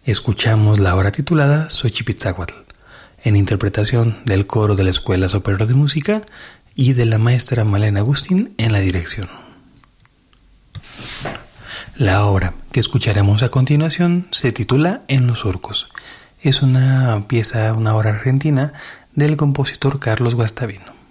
Escuchamos la obra titulada Xochipitzahuatl, en interpretación del coro de la Escuela Superior de Música y de la maestra Malena Agustín en la dirección. La obra que escucharemos a continuación se titula En los surcos. Es una obra argentina del compositor Carlos Guastavino.